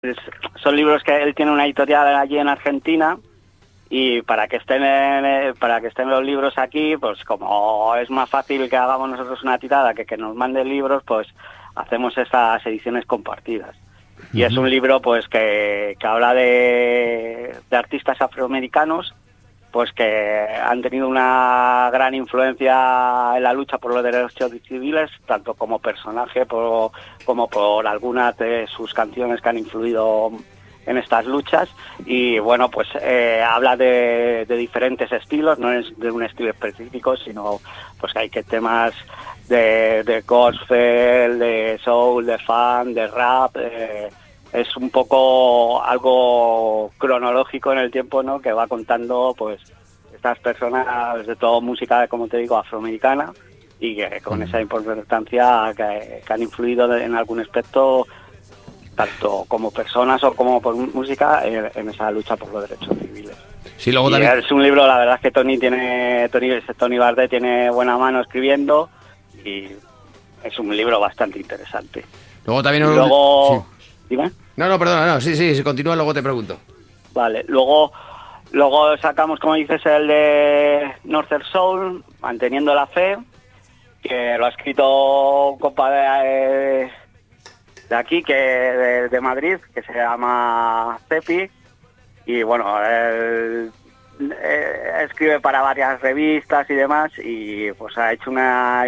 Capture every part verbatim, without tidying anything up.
Es, son libros que él tiene una editorial allí en Argentina y para que estén en, para que estén los libros aquí, pues como es más fácil que hagamos nosotros una tirada que que nos manden libros, pues hacemos estas ediciones compartidas. Y uh-huh. es un libro pues que, que habla de, de artistas afroamericanos pues que han tenido una gran influencia en la lucha por los derechos civiles, tanto como personaje por, como por algunas de sus canciones que han influido en estas luchas. Y bueno, pues eh, habla de, de diferentes estilos, no es de un estilo específico, sino pues que hay que temas de, de gospel, de soul, de funk, de rap. Eh, es un poco algo cronológico en el tiempo, ¿no? Que va contando pues estas personas de toda música, como te digo, afroamericana, y que con mm. esa importancia que, que han influido en algún aspecto, tanto como personas o como por música, en, en esa lucha por los derechos civiles. Sí, luego y también... es un libro, la verdad es que Tony tiene Tony, Tony Bardet tiene buena mano escribiendo y es un libro bastante interesante. Luego también... Y luego... Sí. ¿Dime? No, no, perdona, no, sí, sí, si continúa luego te pregunto. Vale, luego luego sacamos, como dices, el de Northern Soul, Manteniendo la Fe, que lo ha escrito un compa de, de aquí, que de, de Madrid, que se llama Cepi, y bueno, él, él escribe para varias revistas y demás, y pues ha hecho una...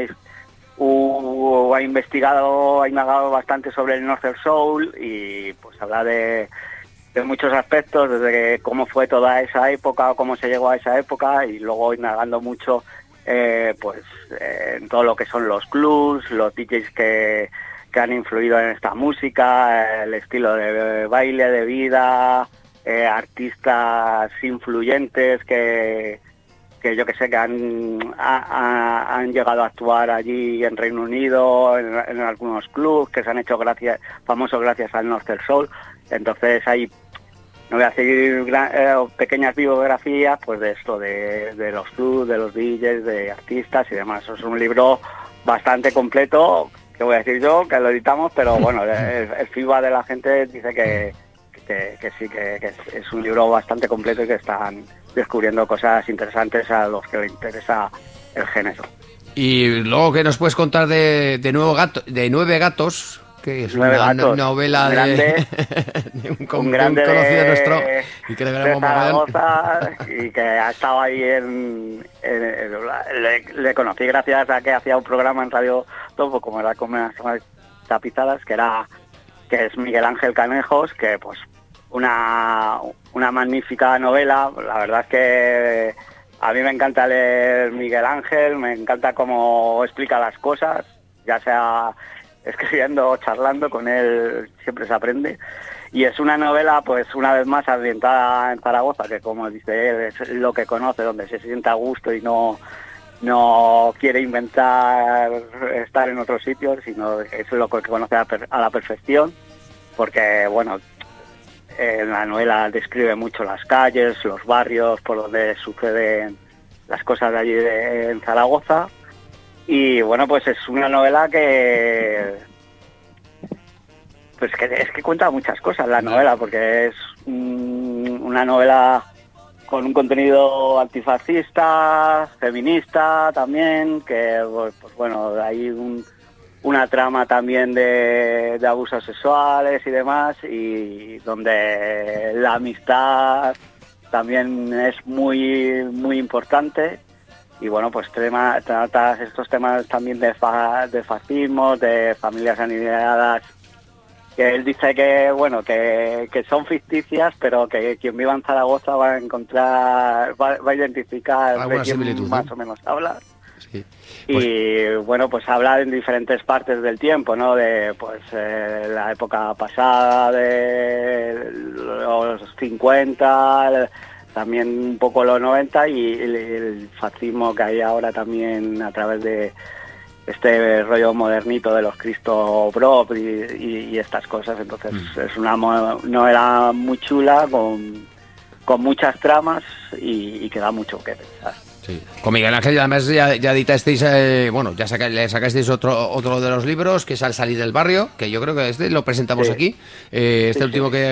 Uh, ha investigado, ha indagado bastante sobre el Northern Soul y pues habla de, de muchos aspectos, desde cómo fue toda esa época o cómo se llegó a esa época, y luego indagando mucho eh, pues eh, en todo lo que son los clubs, los D Js que, que han influido en esta música, el estilo de baile, de vida, eh, artistas influyentes que que yo que sé, que han, a, a, han llegado a actuar allí en Reino Unido, en, en algunos clubs, que se han hecho gracias, famosos gracias al Northern Soul. Entonces hay, no voy a seguir gran, eh, pequeñas biografías pues de esto, de, de los clubs, de los D Js, de artistas y demás. Es un libro bastante completo, que voy a decir yo, que lo editamos, pero bueno, el, el feedback de la gente dice que, que, que sí, que, que es un libro bastante completo y que están descubriendo cosas interesantes a los que les interesa el género. Y luego, ¿qué nos puedes contar de, de, nuevo gato, de Nueve Gatos? Que es Nueve una gatos, novela un grande, de, de un, un, un grande conocido de, nuestro y que le de Zaragoza y que ha estado ahí en... en, en le, le conocí gracias a que hacía un programa en Radio Topo, como era Comer Tapizadas, que era que es Miguel Ángel Canejos, que pues una una magnífica novela. La verdad es que a mí me encanta leer Miguel Ángel, me encanta cómo explica las cosas, ya sea escribiendo o charlando, con él siempre se aprende. Y es una novela, pues una vez más, ambientada en Zaragoza, que como dice él, es lo que conoce, donde se siente a gusto y no, no quiere inventar estar en otros sitios, sino es lo que conoce a, per- a la perfección, porque, bueno, en la novela describe mucho las calles, los barrios por donde suceden las cosas de allí de, en Zaragoza. Y bueno, pues es una novela que pues que es que cuenta muchas cosas la novela, porque es un, una novela con un contenido antifascista, feminista también, que pues bueno, hay un una trama también de, de abusos sexuales y demás, y donde la amistad también es muy muy importante. Y bueno, pues tema, tratas estos temas también de, fa, de fascismo, de familias aniquiladas, que él dice que bueno que, que son ficticias, pero que quien viva en Zaragoza va a encontrar, va, va a identificar de quién más o menos habla. Sí. Pues... Y bueno, pues habla en diferentes partes del tiempo, ¿no? De pues eh, la época pasada, de los cincuenta, también un poco los noventa, y el, el fascismo que hay ahora también a través de este rollo modernito de los Cristo Bro y, y, y estas cosas. Entonces mm. es una novela muy chula, con, con muchas tramas y, y que da mucho que pensar. Sí. Con Miguel Ángel además ya, ya editasteis, eh, bueno, ya saca, le sacasteis otro otro de los libros, que es Al salir del barrio, que yo creo que este lo presentamos Sí. aquí. Eh, este Sí, último sí. que